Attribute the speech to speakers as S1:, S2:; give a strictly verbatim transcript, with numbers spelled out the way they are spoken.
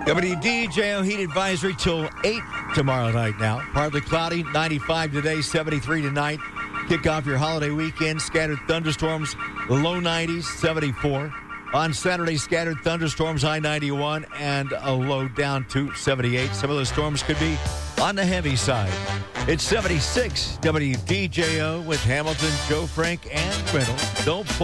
S1: W D J O heat advisory till eight tomorrow night now. Partly cloudy, ninety-five today, seventy-three tonight. Kick off your holiday weekend. Scattered thunderstorms, low nineties, seventy-four. On Saturday, scattered thunderstorms, high ninety-one, and a low down to seventy-eight. Some of those storms could be on the heavy side. It's seventy-six W D J O with Hamilton, Joe Frank, and Riddle. Don't pull